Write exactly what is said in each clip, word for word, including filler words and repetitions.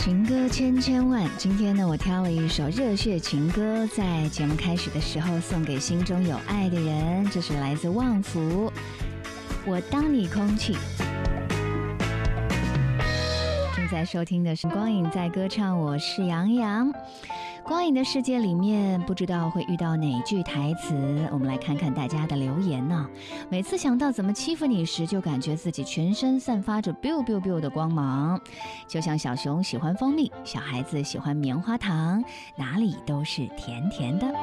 情歌千千万，今天呢，我挑了一首热血情歌，在节目开始的时候送给心中有爱的人，这是来自旺福，我当你空气。正在收听的是光影在歌唱，我是杨洋。光影的世界里面，不知道会遇到哪句台词，我们来看看大家的留言呢、啊。每次想到怎么欺负你时，就感觉自己全身散发着 biu biu biu 的光芒，就像小熊喜欢蜂蜜，小孩子喜欢棉花糖，哪里都是甜甜的。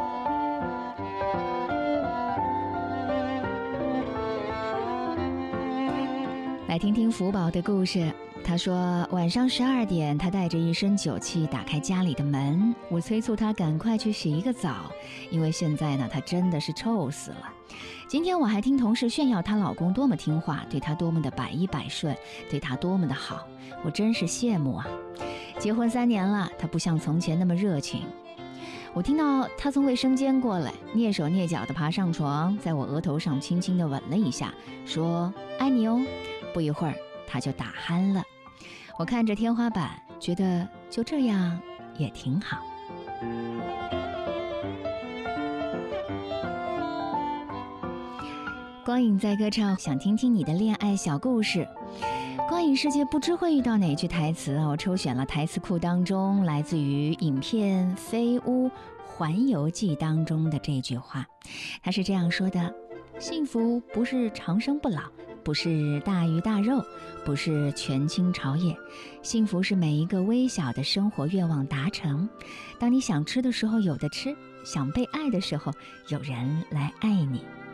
来听听福宝的故事。他说晚上十二点，他带着一身酒气打开家里的门，我催促他赶快去洗一个澡，因为现在呢他真的是臭死了。今天我还听同事炫耀她老公多么听话，对她多么的百依百顺，对她多么的好，我真是羡慕啊。结婚三年了，他不像从前那么热情。我听到他从卫生间过来，蹑手蹑脚地爬上床，在我额头上轻轻地吻了一下，说爱你哦。不一会儿他就打鼾了。我看着天花板，觉得就这样也挺好。光影在歌唱，想听听你的恋爱小故事。光影世界不知会遇到哪句台词，我抽选了台词库当中来自于影片《飞屋环游记》当中的这句话，他是这样说的：幸福不是长生不老，不是大鱼大肉，不是权倾朝野，幸福是每一个微小的生活愿望达成。当你想吃的时候有的吃，想被爱的时候有人来爱你。